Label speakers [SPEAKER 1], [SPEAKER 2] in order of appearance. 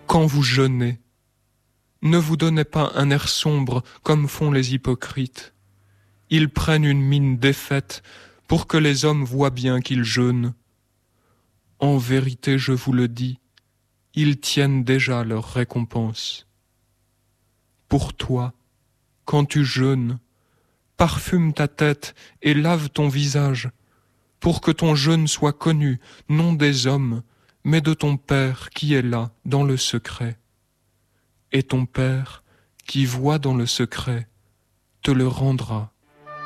[SPEAKER 1] quand vous jeûnez, ne vous donnez pas un air sombre comme font les hypocrites. Ils prennent une mine défaite pour que les hommes voient bien qu'ils jeûnent. En vérité, je vous le dis, ils tiennent déjà leur récompense. Pour toi, quand tu jeûnes, parfume ta tête et lave ton visage, pour que ton jeûne soit connu, non des hommes, mais de ton Père qui est là, dans le secret. Et ton Père, qui voit dans le secret, te le rendra